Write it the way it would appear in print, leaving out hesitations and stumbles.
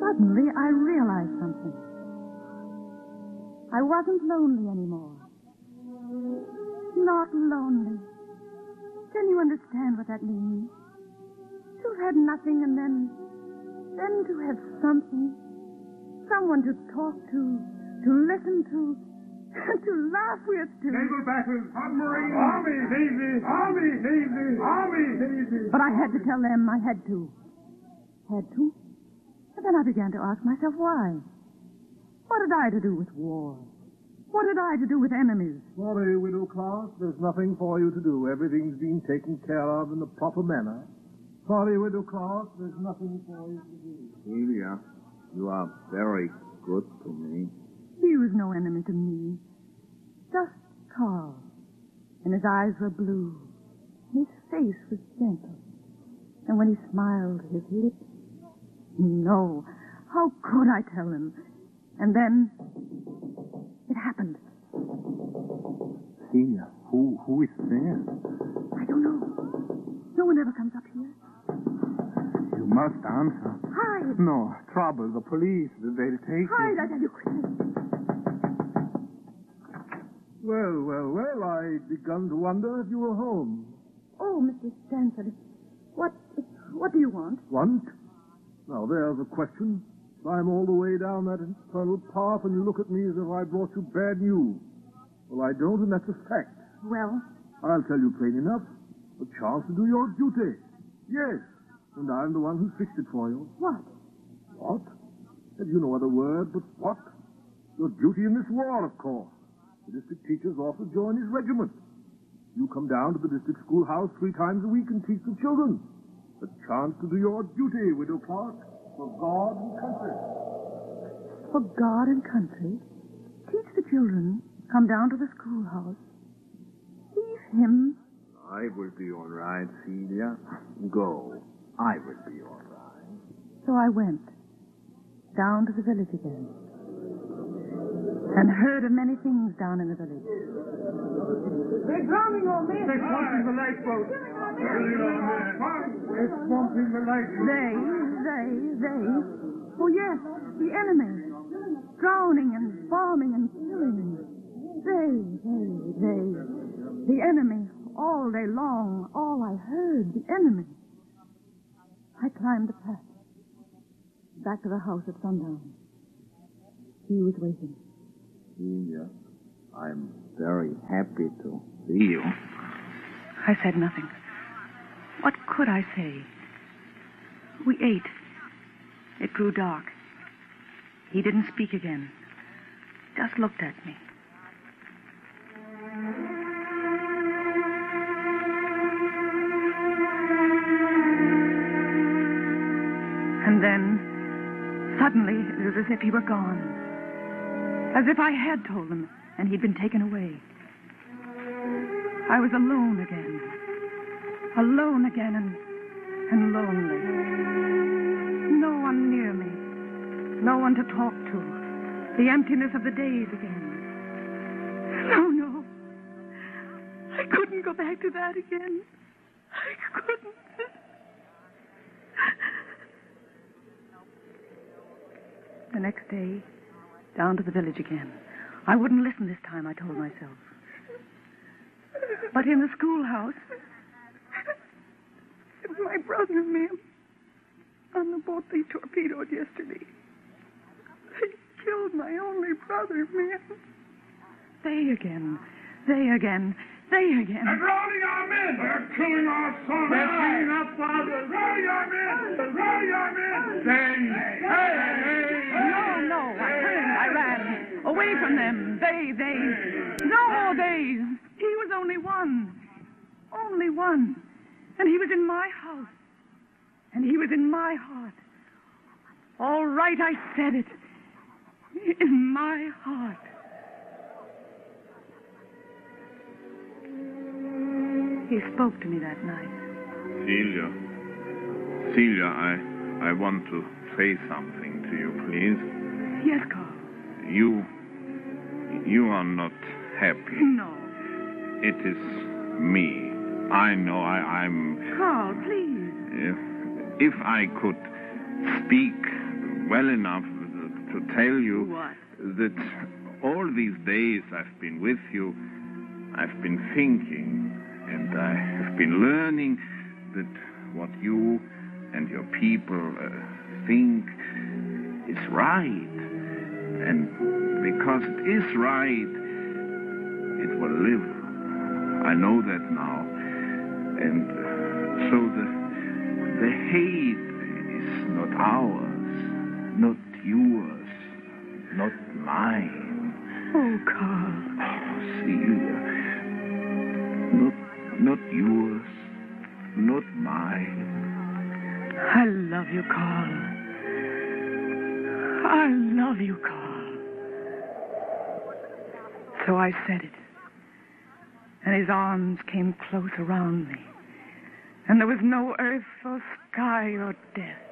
Suddenly, I realized something. I wasn't lonely anymore. Not lonely. Can you understand what that means? To have had nothing and then to have something. Someone to talk to listen to laugh with, to... Naval battles, submarines, Army, Navy, Army, Navy, Army, Navy. But I had to tell them I had to. Had to? And then I began to ask myself why. What had I to do with war? What had I to do with enemies? Sorry, Widow Clark. There's nothing for you to do. Everything's being taken care of in the proper manner. Sorry, Widow Clark. There's nothing for you to do. Celia, you are very good to me. He was no enemy to me. Just Carl. And his eyes were blue. His face was gentle. And when he smiled, his lips... No. How could I tell him? And then... it happened. Celia, who is there? I don't know. No one ever comes up here. You must answer. Hide! No, trouble. The police. They'll take Hide, you. I tell you quickly. Well, I'd begun to wonder if you were home. Oh, Mr. Stanford, what do you want? Want? Now, there's a question. Climb all the way down that infernal path and you look at me as if I brought you bad news. Well, I don't, and that's a fact. Well? I'll tell you plain enough. A chance to do your duty. Yes, and I'm the one who fixed it for you. What? What? Have you no other word but what? Your duty in this war, of course. The district teacher's off to join his regiment. You come down to the district schoolhouse 3 times a week and teach the children. A chance to do your duty, Widow Clark, for God and country. For God and country? Teach the children. Come down to the schoolhouse. Leave him. I will be all right, Celia. Go. I will be all right. So I went down to the village again and heard of many things down in the village. They're drowning our men. They're swamping the lifeboat. They're swamping the lifeboat. They. Oh, yes, the enemy. Drowning and bombing and killing. They. The enemy. All day long, all I heard, the enemy. I climbed the path. Back to the house at sundown. He was waiting. Celia, I'm very happy to see you. I said nothing. What could I say? We ate. It grew dark. He didn't speak again. Just looked at me. And then, suddenly, it was as if he were gone. As if I had told him, and he'd been taken away. I was alone again. Alone again and lonely. No one near me. No one to talk to. The emptiness of the days again. No. I couldn't go back to that again. I couldn't. The next day, down to the village again. I wouldn't listen this time, I told myself. But in the schoolhouse, it was my brother, ma'am. On the boat they torpedoed yesterday. They killed my only brother, ma'am. They again. They're drowning our men. They're killing our sons. They're killing our fathers. They're drowning our men. They're drowning our men. No. I turned. I ran. Away from them. They. No, they. He was only one. Only one. And he was in my house. And he was in my heart. All right, I said it. In my heart. He spoke to me that night. Celia, I want to say something to you, please. Yes, Carl. You are not happy. No. It is me. I know I'm... Carl, please. If I could speak well enough to tell you that all these days I've been with you, I've been thinking, and I have been learning that what you and your people think is right. And because it is right, it will live. I know that now. And so the hate is not ours, not yours, not mine. Oh, Carl. Oh, Celia. Not yours, not mine. I love you, Carl. I love you, Carl. So I said it. And his arms came close around me. And there was no earth or sky or death.